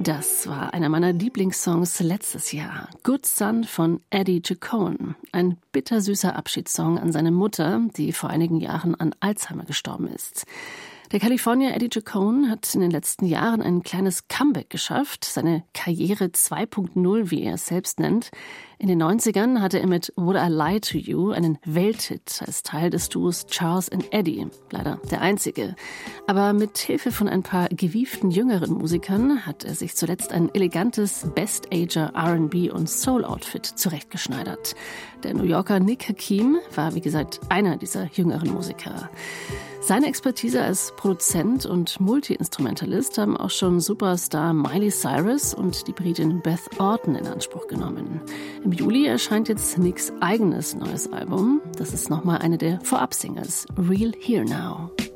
Das war einer meiner Lieblingssongs letztes Jahr. Good Son von Eddie Ciccone. Ein bittersüßer Abschiedssong an seine Mutter, die vor einigen Jahren an Alzheimer gestorben ist. Der Kalifornier Eddie Ciccone hat in den letzten Jahren ein kleines Comeback geschafft, seine Karriere 2.0, wie er es selbst nennt. In den 90ern hatte er mit Would I Lie to You einen Welthit als Teil des Duos Charles and Eddie, leider der einzige. Aber mit Hilfe von ein paar gewieften jüngeren Musikern hat er sich zuletzt ein elegantes Best-Ager R&B und Soul-Outfit zurechtgeschneidert. Der New Yorker Nick Hakim war, wie gesagt, einer dieser jüngeren Musiker. Seine Expertise als Produzent und Multi-Instrumentalist haben auch schon Superstar Miley Cyrus und die Britin Beth Orton in Anspruch genommen. Im Juli erscheint jetzt Nicks eigenes neues Album. Das ist nochmal eine der Vorab-Singles, Real Here Now.